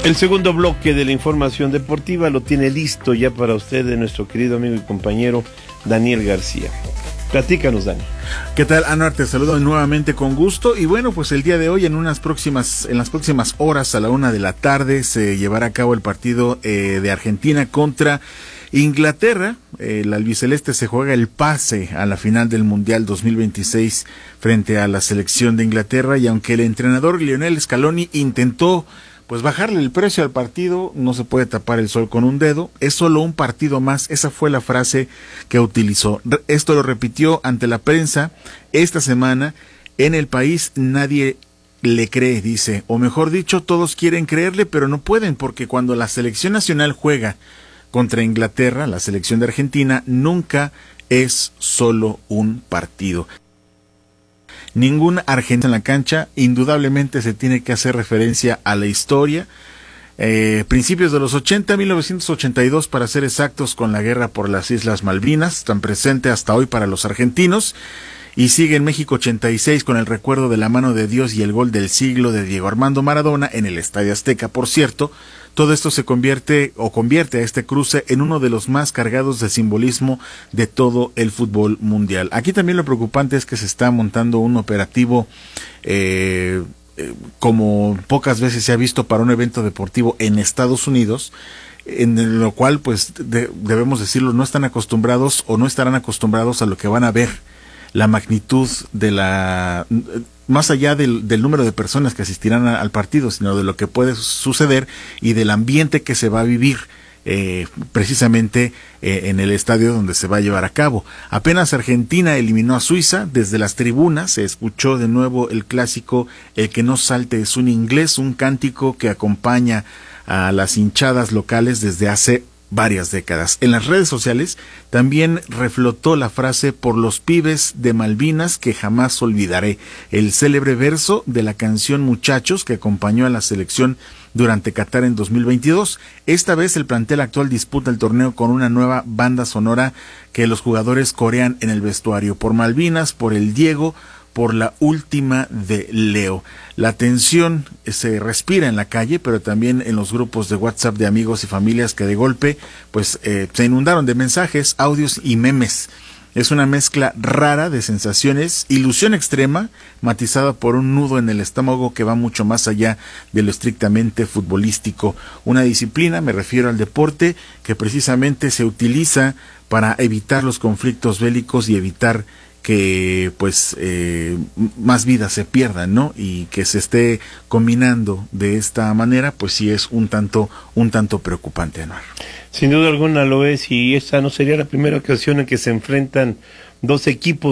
El segundo bloque de la información deportiva lo tiene listo ya para ustedes nuestro querido amigo y compañero Daniel García. Platícanos, Dani. ¿Qué tal, Anuar? Te saludo nuevamente con gusto. Y bueno, pues el día de hoy, en las próximas horas, a la 1:00 p.m, se llevará a cabo el partido de Argentina contra Inglaterra. El albiceleste se juega el pase a la final del Mundial 2026 frente a la selección de Inglaterra, y aunque el entrenador Lionel Scaloni intentó bajarle el precio al partido, no se puede tapar el sol con un dedo, es solo un partido más. Esa fue la frase que utilizó. Esto lo repitió ante la prensa esta semana. En El País nadie le cree, dice, o mejor dicho, todos quieren creerle, pero no pueden, porque cuando la selección nacional juega contra Inglaterra, la selección de Argentina, nunca es solo un partido. Ningún argentino en la cancha, indudablemente se tiene que hacer referencia a la historia. Principios de los 80, 1982 para ser exactos, con la guerra por las Islas Malvinas, tan presente hasta hoy para los argentinos. Y sigue en México 86 con el recuerdo de la mano de Dios y el gol del siglo de Diego Armando Maradona en el Estadio Azteca, por cierto. Todo esto convierte a este cruce en uno de los más cargados de simbolismo de todo el fútbol mundial. Aquí también lo preocupante es que se está montando un operativo como pocas veces se ha visto para un evento deportivo en Estados Unidos, en lo cual debemos decirlo, no están acostumbrados o no estarán acostumbrados a lo que van a ver. La magnitud de más allá del número de personas que asistirán al partido, sino de lo que puede suceder y del ambiente que se va a vivir precisamente en el estadio donde se va a llevar a cabo. Apenas Argentina eliminó a Suiza, desde las tribunas se escuchó de nuevo el clásico "El que no salte es un inglés", un cántico que acompaña a las hinchadas locales desde hace varias décadas. En las redes sociales también reflotó la frase "por los pibes de Malvinas que jamás olvidaré", el célebre verso de la canción Muchachos que acompañó a la selección durante Qatar en 2022. Esta vez el plantel actual disputa el torneo con una nueva banda sonora que los jugadores corean en el vestuario: "Por Malvinas, por el Diego, por la última de Leo". La tensión se respira en la calle, pero también en los grupos de WhatsApp de amigos y familias que de golpe se inundaron de mensajes, audios y memes. Es una mezcla rara de sensaciones, ilusión extrema, matizada por un nudo en el estómago que va mucho más allá de lo estrictamente futbolístico. Una disciplina, me refiero al deporte, que precisamente se utiliza para evitar los conflictos bélicos y evitar que más vidas se pierdan, ¿no? Y que se esté combinando de esta manera, pues sí es un tanto preocupante, Anuar. Sin duda alguna lo es, y esta no sería la primera ocasión en que se enfrentan dos equipos